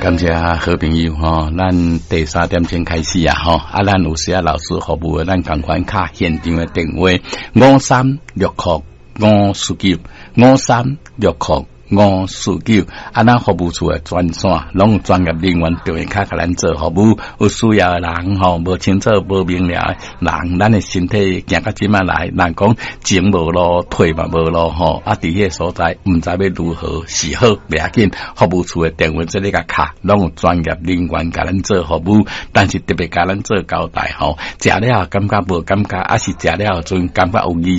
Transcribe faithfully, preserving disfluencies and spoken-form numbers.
感谢好朋友吼，咱第三点钟开始啊吼，啊，咱有些老师服务，咱赶快卡现场的电话五三六零五四九五三六零五四九，啊，咱服务处的专线，拢有专业人员就会卡甲咱做服务。有需要的人吼，无清楚、无明了的人，咱的身体行到即摆来，人讲前无路，退嘛无路吼，啊，伫迄个所在，毋知要如何是好，袂要紧。服务处的电话这里个卡，拢有专业人员甲咱做服务，但是特别甲咱做交代吼，食了感觉无感觉，啊是食了阵感觉有意